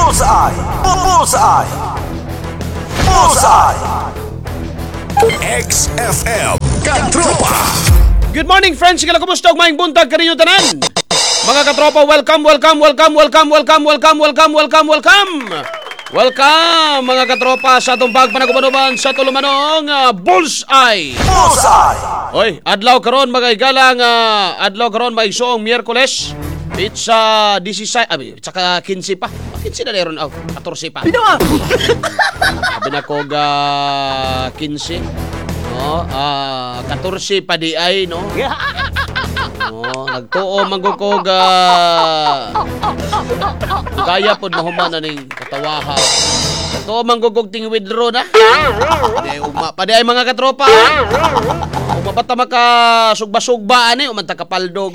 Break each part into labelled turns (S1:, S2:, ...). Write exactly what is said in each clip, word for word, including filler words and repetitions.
S1: Bullseye! Bullseye! Bullseye! X F M Katropa!
S2: Good morning friends, kila kumusta ug maayong buntag kaninyo tanan. Mga katropa, welcome, welcome, welcome, welcome, welcome, welcome, welcome, welcome, welcome. Welcome mga katropa sa atong pagpanagumanuman sa tulumanong uh, Bullseye.
S1: Bullseye!
S2: Oy, adlaw karon mga igalang uh, adlaw karon maigsoong Miyerkules. It's uh, dieciséis, abi, tsaka quince pa. quince na leron, oh, fourteen pa.
S3: Pino ah!
S2: Sabi na ko ga quince. No, ah, fourteen pa di ay, no? No, nagtuo manggukog uh, kaya pod mahuman na ning katawaha. Nagtuo manggukog ting withdraw na. Di ugma pa di ay mga katropa. Ugma pa ta maka sugba-sugba ani o man ta kapaldog.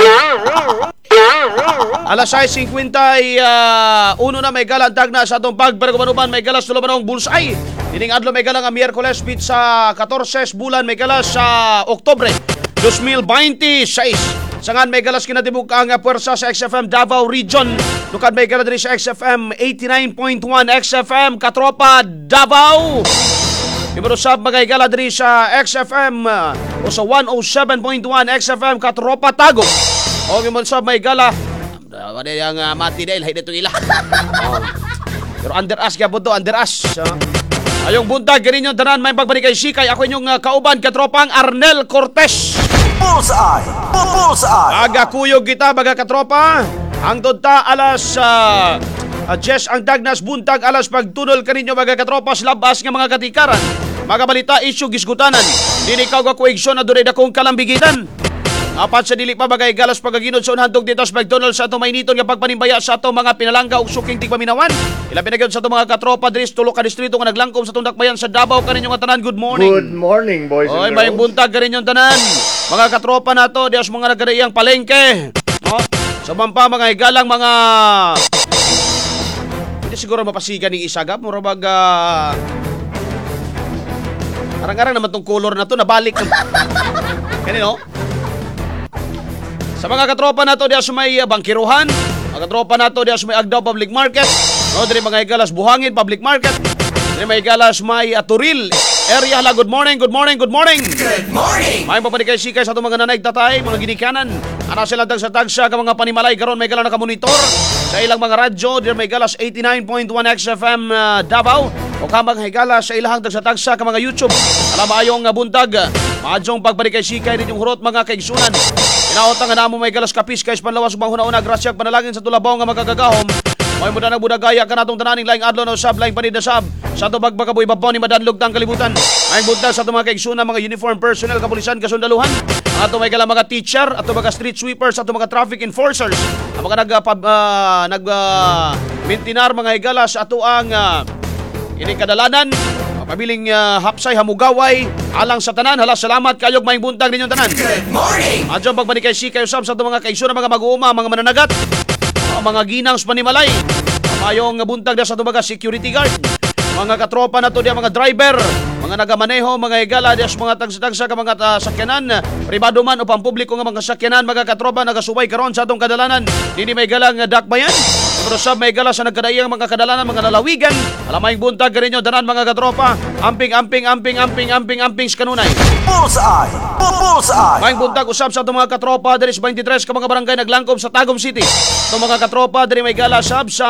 S2: Alas sais cincuenta ay uh, uno na may galantag na sa atong pagbargumanuman may galas tulumanong Bullseye. Dining adlaw may galang ang Miyerkules bit sa fourteen bulan may galas sa Oktubre twenty twenty-six. Sangan may galas kinatibuk ang puwersa sa X F M Davao Region. Lukad may galas din sa X F M eighty-nine point one X F M Katropa Davao. Imarusab magay-gala din sa X F M uh, o sa one oh seven point one X F M Katropa Tagum. O imarusab may gala wala yung uh, mati dahil hay dito ila. Oh. Pero under us kaya po to, under us. So, ayong buntag, ganin yung tanan, may pagbalik kay Sikay. Ako inyong uh, kauban, katropang Arnel Cortez.
S1: Bullseye! Bullseye!
S2: Aga kuyog kita, baga katropa. Ang tudta alas uh, uh, Jess ang dagnas buntag alas pagtunol kaninyo baga katropa sa labas nga mga katikaran. Mga balita isyu gisgutanan. Dini ka ga kuigsyon na dunay dakong kalambigitan. Apat sa dili pa bagay galas pagaginod sa unhantog dito sa McDonald's sa atong mainiton nga pagpanimbaya sa atong mga pinalangga ug suking tigpaminawan. Ilabi na gyud sa atong mga katropa diri sa tulo ka distrito nga naglangkom sa atong dakbayan sa Davao kaninyo nga tanan. Good morning.
S3: Good morning, boys
S2: Oy,
S3: and
S2: may
S3: girls.
S2: buntag kaninyo tanan. Mga katropa nato dias mga nagadaiyang palengke. No? Sa bampa mga higalang mga hindi siguro mapasigan ni Isagap mura bag uh... arang-arang naman tong color na to nabalik. Kanino? Sa mga katropa nato diya sa may uh, bangkiruhan, mga katropa nato diya sa may Agdao Public Market, no, diri mga igalas Buhangin Public Market, diri may igalas may uh, Turil area. Hala, good morning, good morning, good morning.
S1: Good morning!
S2: May papanikay sikay sa itong mga nanay tatay, mga ginikanan. Ana sila tagsa-tagsa ka mga panimalay karon may gala nakamonitor sa ilang mga radyo. Diri may galas eighty-nine point one X F M uh, Davao o kamang higala sa ilang tagsa-tagsa ka mga YouTube. Alam maayong uh, buntag, maadjong pagpanikay sikay din yung hurot mga kaigsunan. Inaotang nga namo may galas kapis kay panlawas ubang huna-una grasyak panalangin sa tulabaw nga magagagahom. May muda na budagaya ka natong tananing laing adlaw na usab laing panid na sab. Sa to bagbagaboy babaw ni madanlog tang kalibutan. Ay bunta sa to mga kaigsunan mga uniform personnel kapulisan kasundaluhan. Ato may kala mga teacher, ato mga street sweepers, ato mga traffic enforcers. Ang mga nag uh, nag uh, mintinar mga higala sa ato ang uh, ining kadalanan. Pabiling uh, hapsay hamugaway alang sa tanan. Hala, salamat kayog maing buntag ninyong tanan.
S1: Good morning!
S2: Adjong pagbanikay si kayo sab sa itong mga kaigsunan mga mag-uuma, mga mananagat, mga ginang sa panimalay, mayong buntag na sa itong mga security guard, mga katropa na to diya, mga driver, mga nagamaneho, mga higala diya sa mga tagsa-tagsa ka mga uh, sakyanan, pribado man o pampubliko nga mga sakyanan, mga katropa nagasubay karon sa atong kadalanan. Dili may galang uh, dakbayan. Pero sab may gala sa nagkadaiyang mga kadalanan, mga lalawigan. Alamay buntag ganinyo danan mga katropa. Amping, amping, amping, amping, amping, amping sa kanunay.
S1: Bullseye! Bullseye!
S2: May buntag usab sa itong mga katropa diri sa twenty-three ka mga barangay naglangkob sa Tagum City. Itong mga katropa diri may gala sab sa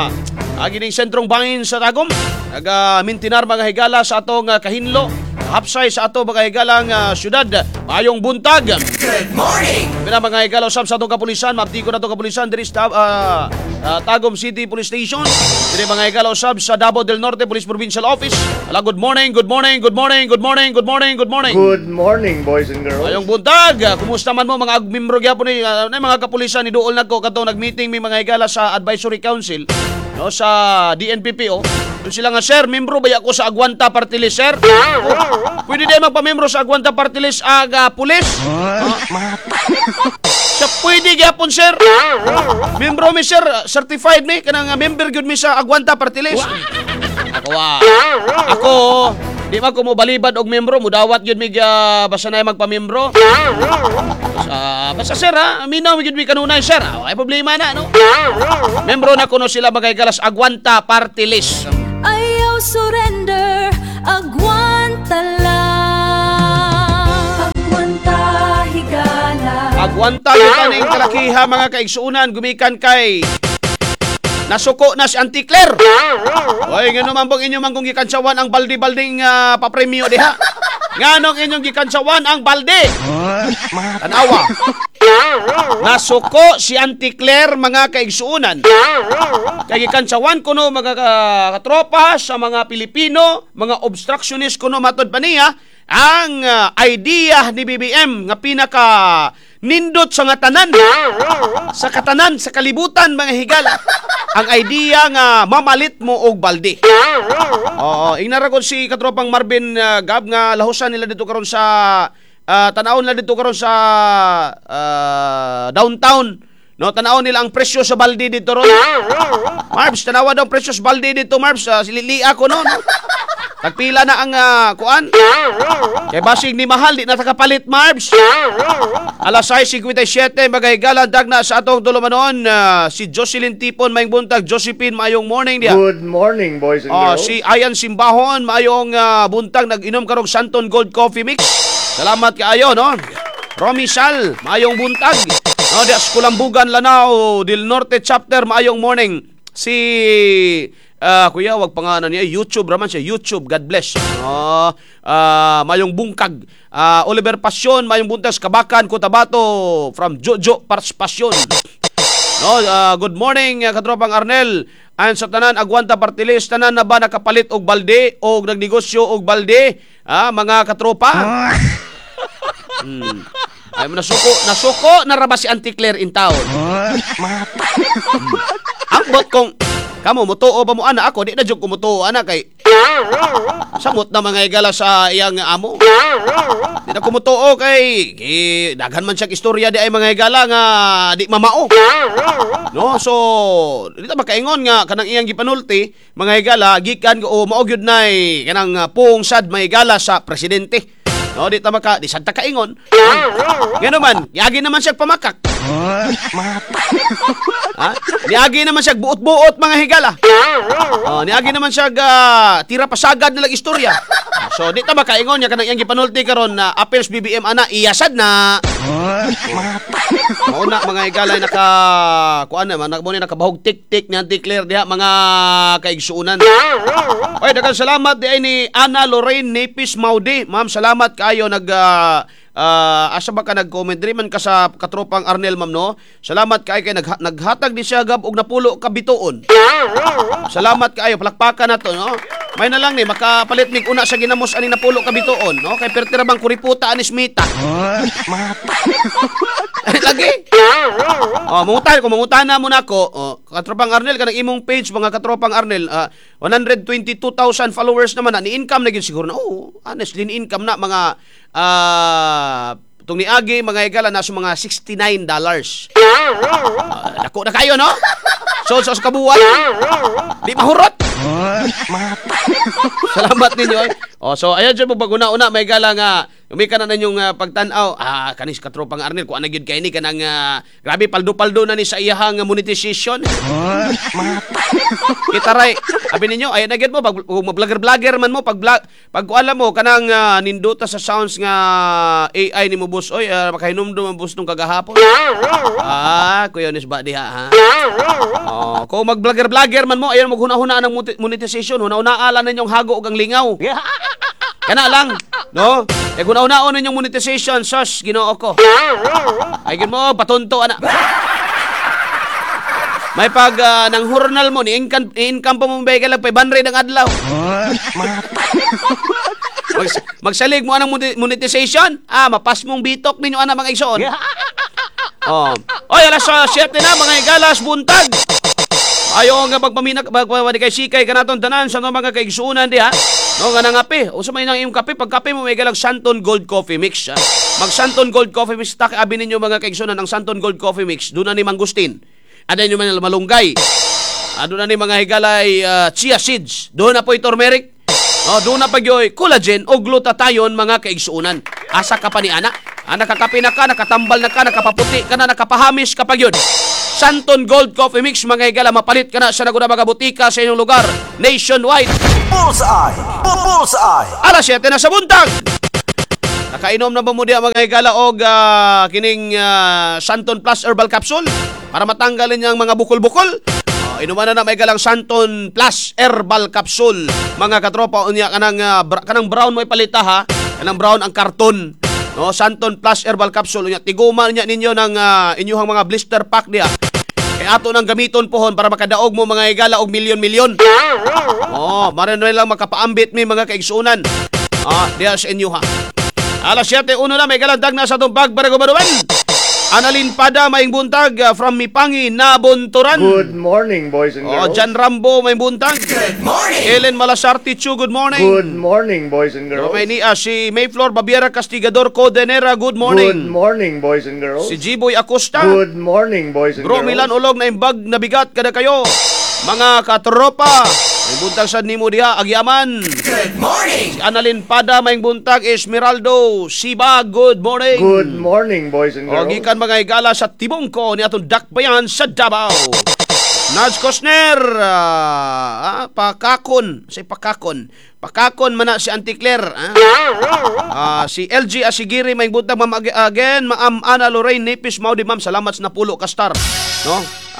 S2: agining sentrong bangin sa Tagum. Naga mintinar mga higala sa atong uh, kahinlo. Hapsay sa ato mga higalang uh, syudad. Mayong buntag.
S1: Good morning!
S2: Pina mga higala usab sa atong kapulisan. Maptiko na itong kapulisan diri sa uh, uh, Tagum City Police Station. Diri mga higala usab sa Davao del Norte Police Provincial Office. Ala, good morning, good morning, good morning, good morning, good morning, good morning.
S3: Good morning, boys and girls.
S2: Ayong buntag, kumusta man mo mga membro gyapon ni uh, mga kapulisan ni duol nagko kadto nagmeeting mi mga higala sa Advisory Council no sa D N P P O. Doon sila nga, sir, membro ba ako sa Agwanta Party List, sir? Oh, pwede din magpamembro sa Agwanta Party List aga pulis? Sa pwede gyapon, sir. Membro mi, sir, certified mi kanang member gyud mi sa Agwanta Party List. Ako ah. Ako Di ba kung mo balibad og membro, mudawat yun mig uh, basta na magpamembro. Basta, basta sir ha, minaw yun mig kanunay sir. Oh, ay problema na, no? Membro na kuno sila mga galas Agwanta Party List.
S4: Ayaw surrender, agwanta lang. Agwanta higala.
S2: Agwanta yung taning kalakiha mga kaigsuunan, gumikan kay nasuko na si Auntie Claire. Oy, nga naman bang inyong manggong gikantsawan ang baldi-balding uh, papremyo diha. Nganong inyong gikantsawan ang balde. Tanawa. Nasuko si Auntie Claire mga kaigsuunan. Kay gikantsawan kuno mga uh, katropa sa mga Pilipino, mga obstructionist kuno matod pa niya ang uh, idea ni B B M nga pinaka nindot sa nga tanan, sa katanan, sa kalibutan mga higala, ang idea nga mamalit mo og balde. Oo, ignara ko si katropang Marvin uh, Gab nga lahusan nila dito karon sa uh, tanawon nila dito karon sa uh, downtown. No, tanawon nila ang presyo sa balde dito ron. Marbs, tanawa daw presyo sa balde dito, Marbs. Uh, Sililia ko no. no? Nagpila na ang uh, kuan. Kay basig ni mahal di na takapalit, Marbs. Alas sais fifty-seven magahigala dag na sa atong dulumanon uh, si Jocelyn Tipon maayong buntag. Josephine maayong morning dia.
S3: Good morning, boys and
S2: Oh,
S3: girls.
S2: si Ayan Simbahon maayong uh, buntag nag-inom karong Santon Gold Coffee Mix. Salamat kaayo no. Romy Sal maayong buntag. No, di Kulambugan Lanao Del Norte chapter maayong morning. Si uh, kuya wag pangalan niya YouTube raman siya YouTube, God bless. No, uh, mayong bungkag. Uh, Oliver Pasyon mayong buntas Kabakan Cotabato from Jojo Pars Pasyon. No, uh, good morning uh, katropang Arnel. Ayon sa tanan Agwanta Party List, tanan na ba nakapalit og balde o nagnegosyo og balde? Ah, mga katropa. Hmm. Ay mo nasuko, nasuko na raba si Auntie Claire in town. Hmm. Ang bot kong kamo mutuo ba mo ana ako di na jud ko mutuo ana kay samot na mga igala sa iyang amo. Di na ko mutuo kay, kay daghan man siyang istorya di ay mga igala nga di mamao. No, so dito makaingon nga kanang iyang gipanulti mga igala gikan o mao gyud nay kanang uh, pung sad mga igala sa presidente. No, di ta maka di sad ta kaingon. Ngano man, yagi naman siya pamakak. Ha? Niagi naman siya buot-buot mga higala. Oh, niagi naman siya uh, tira pasagad na lang istorya. So di ta makaingon nya kanang iyang gipanulti karon na apels B B M ana iyasad na. Mao na mga higala naka kuan na man nagmo ni nakabahog tik-tik ni Auntie Claire diha mga kaigsuunan. Oy, daghang salamat di ay ni Ana Lorraine Nepis Maudi. Ma'am, salamat kayo nag uh, uh, asa ba ka nag-comment diri man ka sa katropang Arnel, ma'am, no? Salamat kay kay nagha- naghatag di siya gab og napulo ka bituon. Salamat kayo, palakpakan na to, no? May na lang ni makapalit mig una sa ginamos ani napulo ka bituon, no? Kay pertira bang kuriputa ani Smita. Lagi. Oh, mangutan ko, mangutan na muna ko. Oh, katropang Arnel kanang imong page mga katropang Arnel, uh, one hundred twenty-two thousand followers naman na ni income na gyud siguro na. Oh, honestly ni income na mga ah uh, itong niagi mga igala na sa mga sixty-nine dollars. Uh, dako na kayo, no? So, sa so, kabuwan. Di mahurot. Salamat ninyo. Eh. Oh, so, ayan dyan po pag-una-una, may gala nga, umika na ninyong uh, pagtanaw. Ah, kanis katropang Arnel, kung anag yun kayo ni, kanang, uh, grabe, paldo-paldo na ni sa iyahang uh, monetization. Kitaray, sabi ninyo, ayan na mo, pag vlogger-vlogger man mo, pag, pag alam mo, kanang uh, ninduta sa sounds nga A I ni mo, boss, oy, uh, makahinumdum ang boss nung kagahapon. Ah, kuya nisba diha, ha? Oh, kung mag-vlogger-vlogger man mo, ayan, maghuna-huna ng monetization, huna-huna ninyong hago o ang lingaw. Kana lang, no? E kung una-una ninyong monetization, sos, ginoo ko. Ay, gin mo, patunto, ana. May pag uh, nang hurnal mo, ni-income, ni-income pa mong bagay lang, five hundred ang adlaw. Mag, magsalig mo anang monetization, ah, mapas mong bitok ninyo, ana, mga igsoon. Oh. Oy, alas uh, siyete na, mga igalas, buntag. Ayaw nga pagpaminak, pagpamani kay sikay ka naton tanan sa mga kaigsuunan di ha. No, nga nangape. O sa may nang iyong kape, pag kape mo may galang Santon Gold Coffee Mix. Ha? Mag Santon Gold Coffee Mix, tak abi ninyo mga kaigsuunan ang Santon Gold Coffee Mix. Doon na ni mangustin. Ada nyo man malunggay. Doon na ni mga higalay uh, chia seeds. Doon na po turmeric. No, doon na pagyoy collagen o glutathione mga kaigsuunan. Asa ka pa ni ana? Ah, nakakapi na ka, nakatambal na ka, nakapaputi ka na, nakapahamis ka pa yun. Santon Gold Coffee Mix mga higala, mapalit ka na sa naguna mga butika sa inyong lugar nationwide.
S1: Bullseye! Bullseye!
S2: Alas siyete na sa buntag. Nakainom na ba mo diya mga higala og ah, kining ah, Santon Plus Herbal Capsule para matanggalin niyang mga bukol-bukol? Inuman na na may galang Santon Plus Herbal Capsule. Mga katropa, unya kanang, uh, bra- kanang brown mo ipalita ha. Kanang brown ang karton. No, Santon Plus Herbal Capsule. Unya, tiguman niya ninyo ng uh, inyuhang mga blister pack niya. Kaya ato nang gamiton pohon para makadaog mo mga higala og milyon-milyon. Oh, marin lang makapaambit mi mga kaigsuunan. Ah, diya sa inyo ha. Alas siyete uno na may galang dag na sa itong bagbarigumaduan. Analin Pada, maing buntag uh, from Mipangi, Nabunturan.
S3: Good morning, boys and
S2: Oh,
S3: girls.
S2: Jan Rambo, may buntag.
S1: Good morning!
S2: Ellen Malasarte, Chu, good morning.
S3: Good morning, boys and girls.
S2: May ni, ah, si Mayflor Babiera Castigador Codenera, good
S3: Good
S2: morning.
S3: morning, boys and girls.
S2: Si Jiboy Acosta.
S3: Good morning, boys and
S2: Bro
S3: girls.
S2: Milan Ulog na imbag na bigat kada kayo. Mga katropa, may buntag sa nimo diha, agyaman.
S1: Good morning!
S2: Analin Pada, may buntag, Esmeraldo, Siba, good morning.
S3: Good morning, boys and
S2: O,
S3: girls.
S2: gikan mga higala sa Tibongko ni atong dakbayan sa Davao. Naz Cosner, ah, ah, pakakon, si pakakon. Pakakon man na si Auntie Claire. Ah. Ah, si L G Asigiri, may buntag ma'am ag- again, ma'am Ana Lorraine Nepis, maudi ma'am, salamat sa napulo ka star. No?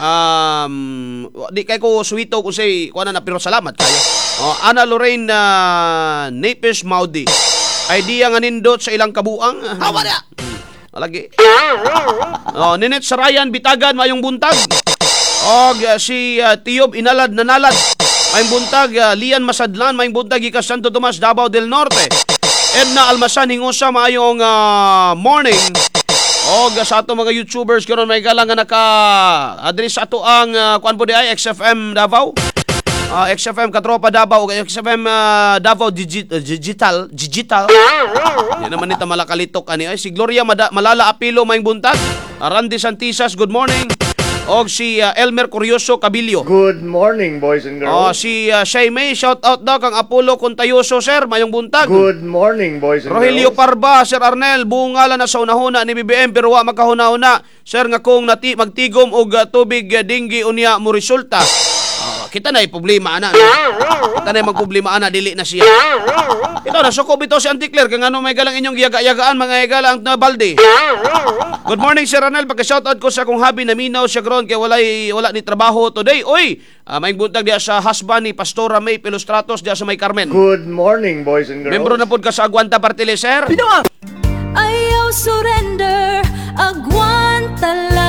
S2: Um, di kay ko suwito kung say, kuha na na, pero salamat kayo. Oh, Ana Lorraine uh, Nepis, maudi. Idea nga nindot sa ilang kabuang. Hawa na! Lagi. Oh, Ninit Sarayan Bitagan mayong buntag. Og uh, si uh, Tiob Inalad Nanalad mayong buntag. uh, Lian Masadlan mayong buntag gikan Santo Tomas, Davao del Norte. Edna Almasan Hingosa mayong uh, morning. Og uh, sa ato mga YouTubers karon may galang nga naka address ato ang uh, kuan po di ay X F M Davao. Uh, X F M Katropa Davao, X F M uh, Davao digi- uh, Digital, Digital. Yan naman nita malakalitok ani ay si Gloria Mada- Malala Apilo mayong buntag. Uh, Randy Santisas, good morning. Og si uh, Elmer Curioso Cabilio.
S3: Good morning, boys and
S2: Oh,
S3: girls.
S2: si uh, Shay May, shout out daw kang Apollo Contayoso, sir, mayong buntag.
S3: Good morning, boys and
S2: Rogelio
S3: girls.
S2: Parba, Sir Arnel, bungalan na sa unahuna ni B B M pero wa makahuna-una. Sir nga kung nati magtigom og uh, tubig uh, dinggi unya mo resulta. Ah, kita na problema ana. Kita na magproblema ana dili na siya. Ito na suko bitaw si Auntie Claire kang ano may galang inyong giyaga-yagaan mga higala ang na balde. Good morning Sir Arnel, pagka-shoutout ko sa akong hobby na minaw siya gron kay walay wala ni trabaho today. Oy, uh, may buntag diya sa husband ni Pastora May Pilostratos diya sa May Carmen.
S3: Good morning, boys and girls.
S2: Membro na pod ka sa Aguanta Partile, sir.
S4: Ayaw surrender, agwanta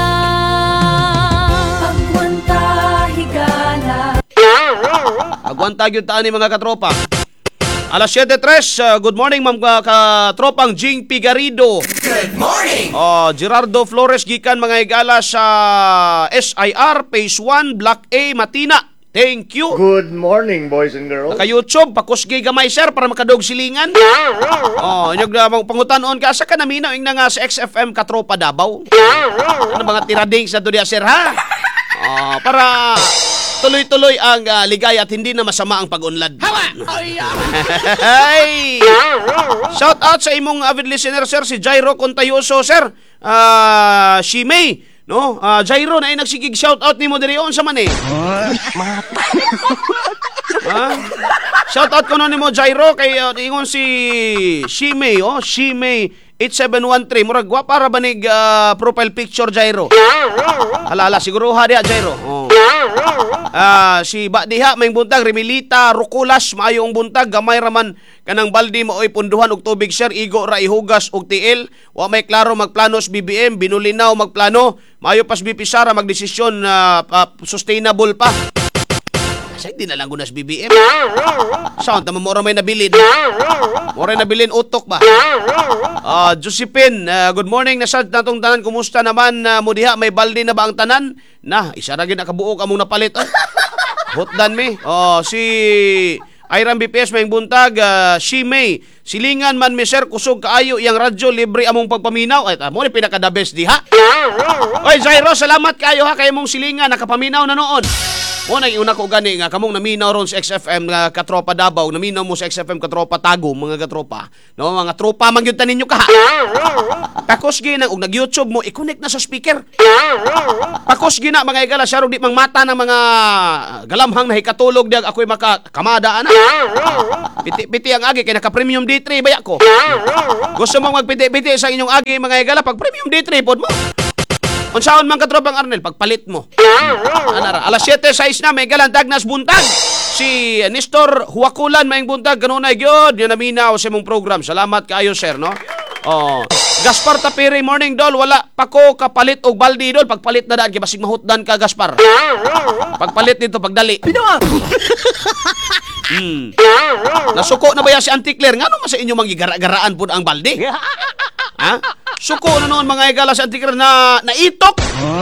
S4: lang. Agwanta higala.
S2: Aguanta gyud taan ni mga katropa. Alas siyete tres, uh, good morning ma'am ka, katropang Jing Pigarido.
S1: Good morning!
S2: Oh, Gerardo Flores gikan mga higala sa S I R Phase one Block A Matina. Thank you.
S3: Good morning, boys and girls.
S2: Naka YouTube pakusgay gamay sir para makadog silingan. Oh, inyog na mong pangutan-on ka sa kanamina ing nga sa X F M Katropa Davao. Ano mga tirading sa dudia sir ha? Oh, para tuloy-tuloy ang uh, ligaya at hindi na masama ang pag-unlad. Hey! Shout out sa imong avid listener sir si Jairo Contayoso sir. Ah, uh, si May, no? Ah, uh, Jairo na ay nagsigig shout out nimo diri on sa man eh. Ha? Shout out ko no nimo Jairo kay uh, ingon si Shimei, oh, Shimei eight seven one three murag wa para banig uh, profile picture Jairo. Alala siguro ha dia Jairo. Oh. Ah, si Badiha may buntag Remilita Rukulas maayong buntag gamay raman kanang baldi maoy punduhan og tubig sir igo ra ihugas og tiil wa may klaro magplanos B B M binulinaw magplano maayo pas B P Sara magdesisyon na uh, sustainable pa. Say di na lang gunas B B M. Sound tama mo ra may nabilin. Mo ra nabilin utok ba? Ah, uh, Josephine, uh, good morning na sad natong tanan kumusta naman uh, mo diha may baldi na ba ang tanan? Na, isa ra gyud nakabuok among napalit. Oh. Hotdan mi. Oh, si Iram B P S may buntag, uh, si May. Silingan man mi sir kusog kaayo iyang radyo libre among pagpaminaw. Ay, mo ni pinaka the best diha. Oy, Jairo, salamat kayo ha kay mong silingan nakapaminaw na noon. Mo na una ko gani nga kamong naminaw ron sa X F M nga katropa Davao, naminaw mo sa X F M katropa Tago, mga katropa. No, mga tropa man gyud taninyo ka. Pakos gi nang og nag-YouTube mo, i-connect na sa speaker. Pakos gi na mga igala sarog di mang mata ng mga galamhang nahikatulog diag ako'y makakamada ana. Piti-piti ang agi kay naka premium D three baya ko. Gusto mo magpiti-piti sa inyong agi mga igala pag premium D three pod mo. Unsaon man katropang Arnel pagpalit mo. Anara alas siyete sais na may galang tagnas buntag. Si Nestor Huwakulan maing buntag kanunay gyud nya naminaw sa imong program. Salamat kaayo sir no. Oh, Gaspar Tapiri morning dol wala pa ko kapalit og baldi dol pagpalit na daan kay basig mahutdan ka Gaspar. Pagpalit dito pagdali. Hmm. Nasuko na ba ya si Auntie Claire ngano man sa inyo manggigara-garaan pud ang baldi? Ha? Suko na noon mga igala sa Auntie Claire na naitok.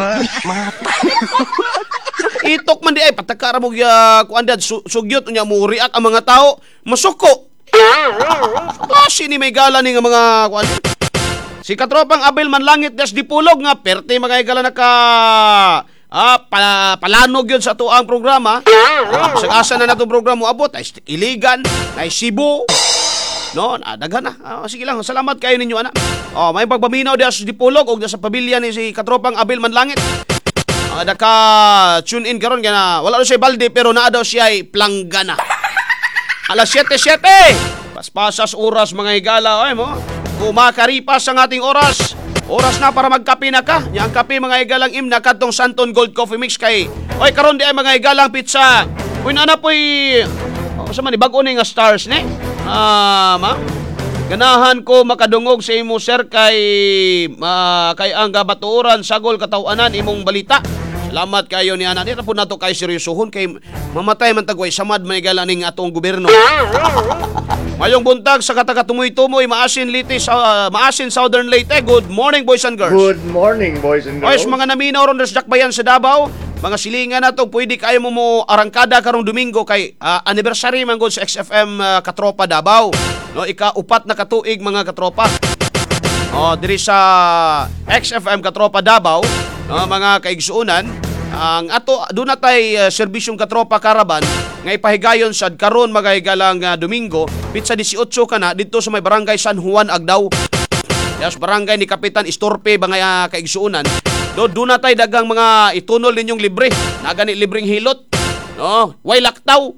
S2: Itok man di ay patakara mo ya kuandad su, sugyot nya mo react ang mga tao masuko. Klase ni may gala ni nga mga kuan. Si katropang Abel Manlangit das dipulog nga perte mga igala naka ah pala, palanog yun sa tuang programa. Ah, sa asa na natong programa abot ay Iligan, ay Cebu. No, ah, daghan na. Ah, sige lang, salamat kayo ninyo ana. Oh, may pagpaminaw di sa dipulog og sa pamilya ni si katropang Abel Manlangit. Ah, daka tune in karon kana wala daw siya balde pero naa daw siya ay planggana. Alas siyete siyete. Paspasas oras mga igala oy mo. Kumakaripas ang ating oras. Oras na para magkape na ka. Nya ang kape mga igalang imna kadtong Santon Gold Coffee Mix kay. Oy karon di ay mga igalang pizza. Uy ana poy oh, sa man bag-o ni nga stars ni. Ah, ma. Ganahan ko makadungog sa imo sir kay uh, kay ang gabaturan sagol katawanan imong balita. Salamat kayo ni ana. Dito po nato kay seryosohon kay mamatay man tagway samad may galaning atong gobyerno. Mayong buntag sa katagatumoy-tumoy maasin Leyte sa uh, maasin Southern Leyte. Good morning boys and girls.
S3: Good morning, boys and girls.
S2: Boys mga naminaw ron sa Dakbayan sa Davao. Mga silingan nato pwede kayo mo mo arangkada karong Domingo kay uh, anniversary man gud sa X F M uh, Katropa Davao. No, ika-upat na katuig mga katropa. Oh, diri sa X F M Katropa Davao, no, mga kaigsuunan, ang ato do na tay uh, serbisyong Katropa Caravan nga ipahigayon sad karon magahigalang uh, Domingo, pitsa eighteen kana didto sa may barangay San Juan Agdao. Yes, barangay ni Kapitan Istorpe mga uh, kaigsuunan. Do do na tay dagang mga itunol ninyong libre. Na gani libreng hilot. No, way laktaw.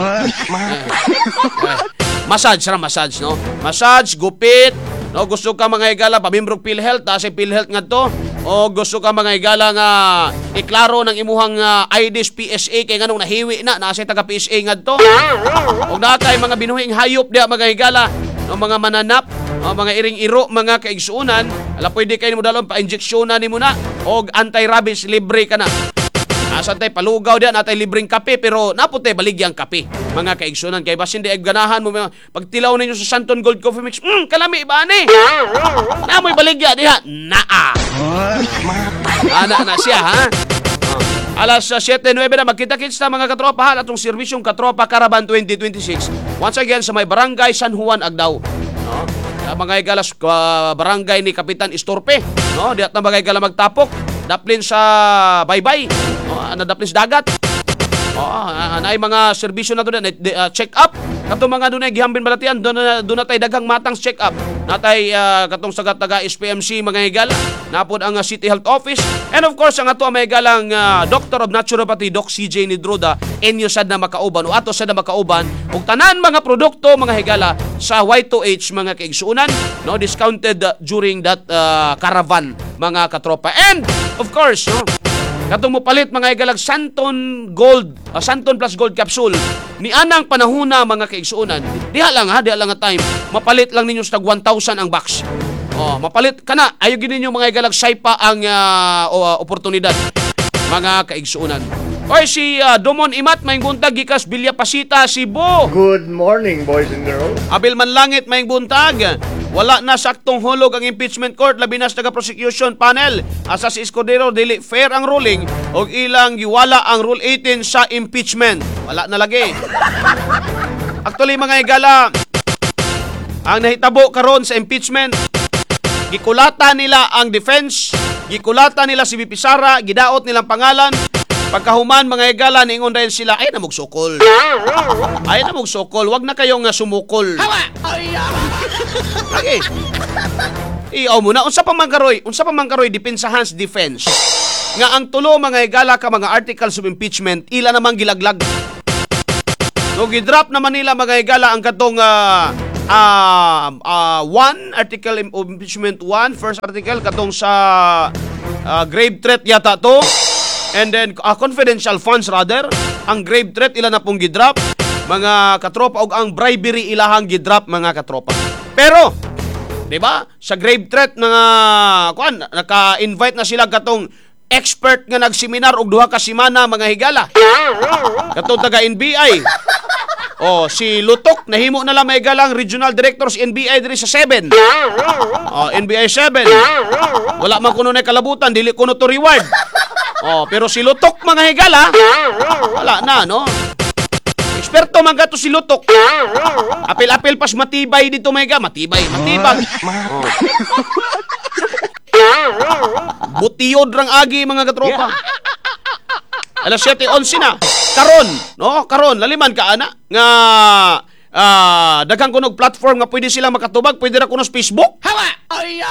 S2: Massage ra massage no. Massage, gupit. No, gusto ka mga igala pamimbrong PhilHealth, ta sa PhilHealth ngadto. O gusto ka mga igala nga iklaro ng imuhang uh, I D S P S A kay nganong nahiwi na nasa taga P S A ngadto. Og naa kay mga binuhing hayop dia mga igala, no, mga mananap, no, mga iring-iro, mga kaigsuunan, ala pwede kay nimo dalon pa-injeksyonan nimo na og anti-rabies libre ka na. Asa tay palugaw diyan natay libreng kape pero naputi baligyang kape. Mga kaigsunan kay basin di ay ganahan mo pagtilaw ninyo sa Santon Gold Coffee Mix. Mm, kalami ba ni? Namoy baligya diha. Naa. Ana na siya ha. Alas siyete nuwebe na magkita-kits na mga katropa ha atong serbisyong Katropa Caravan twenty twenty-six. Once again sa may barangay San Juan Agdao. No? Mga igalas uh, barangay ni Kapitan Istorpe. No, diat na mga igala magtapok. Daplin sa baybay. Oh, ano daplin sa dagat. Oh, anay mga serbisyo na doon uh, check up. Katong mga doon ay gihambin balatian doon na doon natay daghang matang check up. Natay uh, katong sa taga S P M C mga higala. Napod ang uh, City Health Office and of course ang ato may galang uh, Doctor of Naturopathy Doc C J Nidroda inyo sad na makauban o ato sad na makauban ug tanan mga produkto mga higala sa Y two H mga kaigsuunan no discounted uh, during that uh, caravan mga katropa and of course no katong mo palit mga igalag Santon Gold, uh, Santon Plus Gold Capsule. Ni anang panahuna mga kaigsuunan. Diha lang ha, diha lang nga time. Mapalit lang ninyo sa tag one thousand ang box. Oh, mapalit kana. Ayo gid ninyo mga igalag saypa ang uh, uh, oportunidad mga kaigsuunan. Oy si uh, Domon Imat maing buntag gikas Bilya Pasita, Cebu.
S3: Good morning, boys and girls.
S2: Abel Manlangit maing buntag. Wala na saktong hulog ang impeachment court labi na sa taga-prosecution panel. Asa si Escudero dili fair ang ruling og ilang giwala ang Rule eighteen sa impeachment. Wala na lagi. Actually mga igala, ang nahitabo karon sa impeachment, gikulata nila ang defense, gikulata nila si B P Sara, gidaot nilang pangalan, Pagkahuman mga higala niingon rin sila ay namog sukol. Ay namog sukol, wag na kayong nga sumukol. Hawa. Okay. Iyaw muna unsa pa man karoy, unsa pa man karoy depensahan's defense. Nga ang tulo mga higala ka mga articles of impeachment ila namang gilaglag. No gidrap naman nila mga higala ang katong uh, uh, uh, one article of impeachment one, first article katong sa uh, grave threat yata to. And then uh, confidential funds rather, ang grave threat ila na pong gidrap mga katropa og ang bribery ilahang gidrap mga katropa. Pero, 'di ba? Sa grave threat nga kuan naka-invite na sila katong expert nga nagseminar og duha ka semana mga higala. Katong taga N B I. Oh, si Lutok nahimo na lang may galang regional director si N B I diri sa seven. Oh, N B I seven. Wala man kuno na kalabutan, dili kuno to reward. Oh, pero si Lutok mga higala, wala na, no? Eksperto man gato si Lutok. Apil-apil pas matibay dito mga higa, matibay, matibag. Oh. Butiyod rang agi mga katropa. Alas siyete onse na. Karon, no? Karon laliman ka ana nga ah daghang kunog platform nga pwede sila makatubag, pwede ra kuno sa Facebook. Hawa. Ay.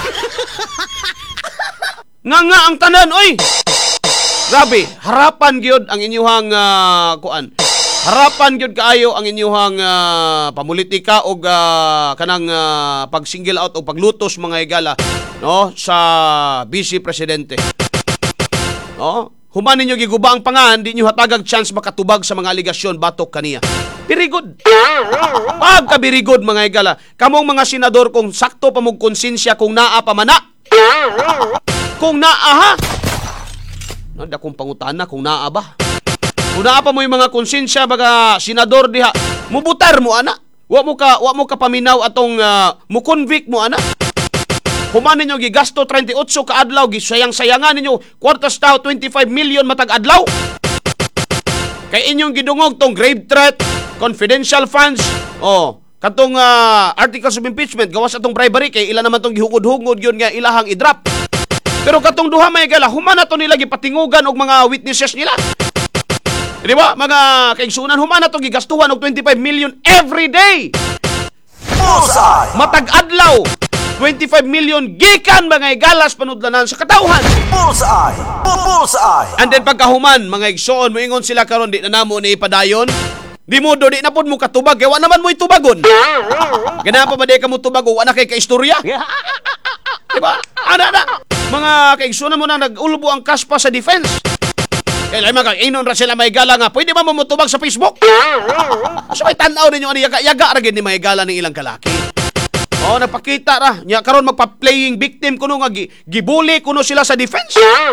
S2: Nga nga ang tanan, oy. Grabe, harapan gyud ang inyuhang uh, kuan. Harapan gyud kaayo ang inyuhang uh, pamulitika og uh, kanang uh, pag-single out o paglutos mga higala, no, sa Vice Presidente. No? Human ninyo giguba ang pangan, di nyo hatagang chance makatubag sa mga aligasyon batok kaniya. Very good. Pagka very good mga higala, kamong mga senador kung sakto pa mong konsensya kung naa pa mana. Kung naa ha. Nanda kong pangutana kung naa ba. Kung naa pa mo yung mga konsensya mga senador diha, mubutar mo ana. Wa mo ka wa mo ka paminaw atong uh, mo convict mo ana. Human ninyo gigasto thirty-eight ka adlaw, gisayang-sayangan ninyo kwartas tao twenty-five million matag adlaw. Kay inyong gidungog tong grave threat, confidential funds, oh, katong uh, articles of impeachment gawas atong bribery kay ila naman tong gihugod-hugod yun nga ilahang i-drop. Pero katong duha may gala, human na to nila gipatingugan og mga witnesses nila. Di ba? Mga kaigsunan, human na to gigastuhan og twenty-five million every day.
S1: Bullseye!
S2: Matag adlaw, twenty-five million gikan mga igalas panudlanan sa katauhan.
S1: Bullseye! Bullseye!
S2: And then pagkahuman, mga igsoon, moingon sila karon di na namo ni ipadayon. Di mo do, di na pod mo katubag, kaya wa naman mo itubagon. Ganaan pa ba di ka mo tubag o wa na kay kaistorya? Di ba? Ana na! Mga kaigsunan mo na nag-ulbo ang kaspa sa defense. Kaya mga inon ra sila may gala nga, pwede ba mamutubag sa Facebook? So may tanaw ninyo, ano, yaga-yaga ra gid ni may gala ng ilang kalaki. Oh, napakita ra. Nya karon magpa-playing victim kuno nga gibuli kuno sila sa defense.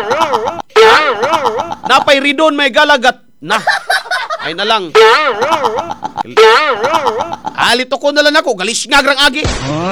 S2: Napay ridon may galagat na. Ay na lang. Alito ko na lang ako, galis nga grang agi.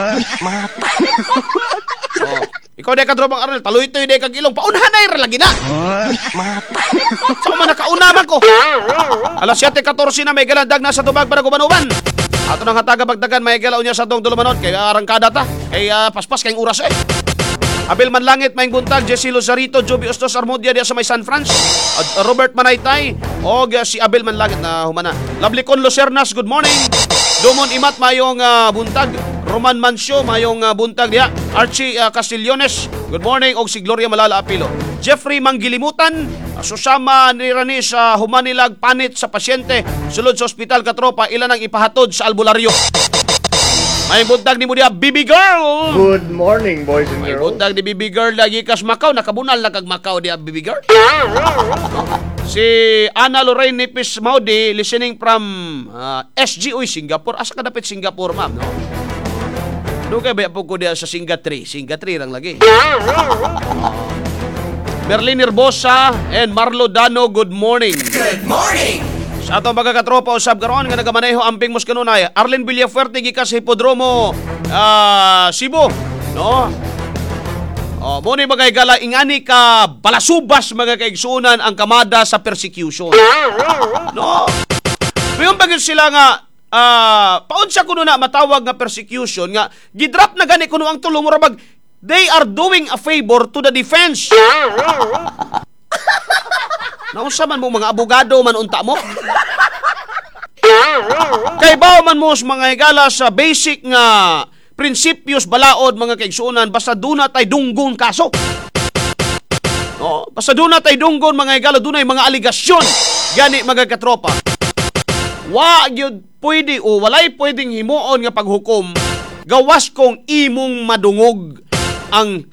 S2: Oh, ikaw di ka drobang Arnel, taloy-toy di kag ilong, paunhanay ra lagi na. Sa man nakaunaman ko. Alas siyete fourteen na may galandag na sa tubag para gumanuban. Ato nang hataga bagdagan may galaw niya sa tong dulumanon kay arangkada ta. Kay uh, paspas kay oras eh. Abel Manlangit, Maing Buntag, Jesse Lozarito, Joby Ostos Armodia diya sa may San Franz, uh, Robert Manaytay, o uh, si Abel Manlangit na humana. Lovely Con Lucernas, good morning. Dumon Imat, mayong uh, buntag. Roman Mancio, mayong uh, buntag diya. Archie uh, Castillones, good morning. Og si Gloria Malala Apilo. Jeffrey Manggilimutan, uh, susama ni Rani sa humanilag panit sa pasyente. Sulod sa ospital katropa, ilan ang ipahatod sa albularyo. May buntag ni mo diya, Bibi Girl!
S3: Good morning, boys and
S2: May
S3: girls.
S2: buntag ni Bibi Girl lagi kas Macau, nakabunal na kag Macau diya, Bibi Girl. Si Ana Lorraine Nipis Maudi, listening from uh, S G O Singapore. Asa ka dapit Singapore, ma'am, no? Doon kayo ba po ko diya sa Singatri? Singatri lang lagi. Berlin Herbosa and Marlo Dano, good morning.
S1: Good morning!
S2: Sa atong magkakatropa usab karon nga nagamaneho amping mos kanunay Arlen Villafuerte gikan sa Hipodromo uh, Cebu, no? Oh, mo ni mga gala ingani ka balasubas mga kaigsunan ang kamada sa persecution. No? Mayon bagay sila nga uh, paunsa kuno na matawag nga persecution nga gidrop na gani kuno ang tulo mo ra bag they are doing a favor to the defense. Naunsa man mo mga abogado man unta mo? Kay bao man mo sa mga higala sa basic nga prinsipyos balaod mga kaigsuonan basta duna tay dunggon kaso. Oh, basta duna tay dunggon mga higala dunay mga aligasyon gani mga katropa. Wa gyud pwede o walay pwedeng himuon nga paghukom gawas kong imong madungog ang